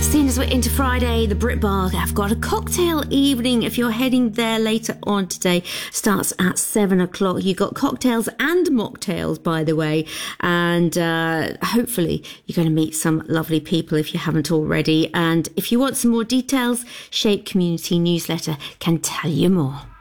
Seeing as we're into Friday, the Brit Bar have got a cocktail evening. If you're heading there later on today, starts at 7 o'clock. You've got cocktails and mocktails, by the way. And hopefully you're going to meet some lovely people if you haven't already. And if you want some more details, Shape Community Newsletter can tell you more.